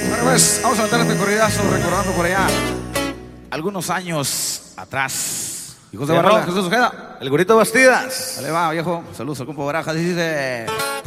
Bueno, pues vamos a meter este corridazo recordando por allá algunos años atrás. Hijos de Barrón, Jesús Ojeda. El Gurito Bastidas. Dale va, viejo. Saludos al compa Barajas. Dice...